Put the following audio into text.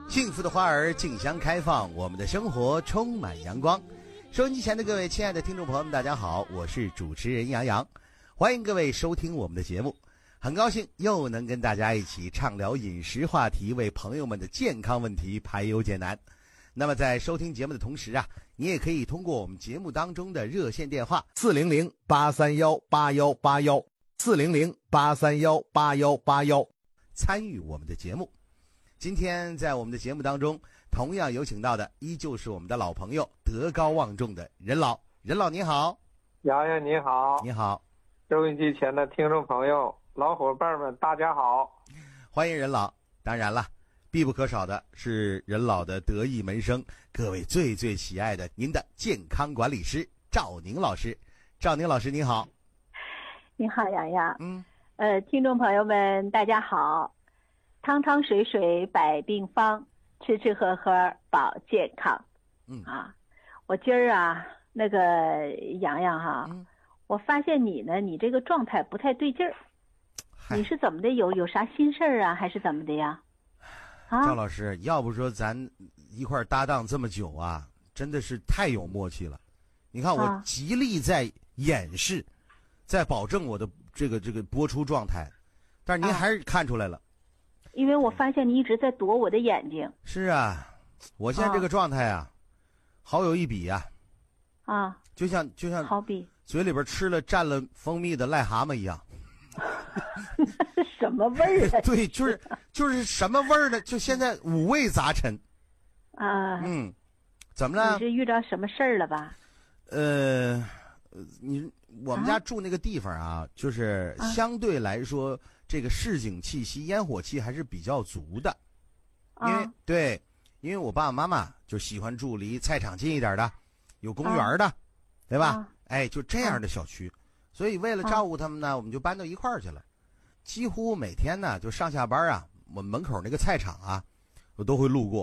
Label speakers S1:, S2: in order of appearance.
S1: 幸福的花儿竞相开放，我们的生活充满阳光。收音机前的各位亲爱的听众朋友们，大家好，我是主持人杨洋，欢迎各位收听我们的节目。很高兴又能跟大家一起畅聊饮食话题，为朋友们的健康问题排忧解难。那么在收听节目的同时啊，你也可以通过我们节目当中的热线电话400-831-8181，400-831-8181参与我们的节目。今天在我们的节目当中，同样有请到的依旧是我们的老朋友，德高望重的任老。任老你好。
S2: 洋洋你好。
S1: 你好。
S2: 收音机前的听众朋友、老伙伴们，大家好，
S1: 欢迎任老。当然了，必不可少的是任老的得意门生，各位最最喜爱的您的健康管理师赵宁老师。赵宁老师你好。
S3: 你好，洋洋。听众朋友们大家好。汤汤水水百病方，吃吃喝喝保健康。我今儿啊，那个洋洋哈，我发现你呢，你这个状态不太对劲儿。你是怎么的？有啥心事儿啊，还是怎么的呀？
S1: 赵老师，要不说咱一块搭档这么久啊，真的是太有默契了。你看我极力在掩饰，在保证我的这个播出状态，但是您还是看出来了。
S3: 因为我发现你一直在躲我的眼睛。
S1: 是啊，我现在这个状态啊，好有一比呀。就像
S3: 好比
S1: 嘴里边吃了蘸了蜂蜜的癞蛤蟆一样。
S3: 什么味儿啊？
S1: 对，就是什么味儿呢？就现在五味杂陈。怎么了？
S3: 你是遇到什么事儿了吧？
S1: 我们家住那个地方啊，就是相对来说，这个市井气息、烟火气还是比较足的。因为我爸爸妈妈就喜欢住离菜场近一点的，有公园的，对吧？就这样的小区，所以为了照顾他们呢，我们就搬到一块儿去了。几乎每天呢，就上下班啊，我门口那个菜场啊，我都会路过。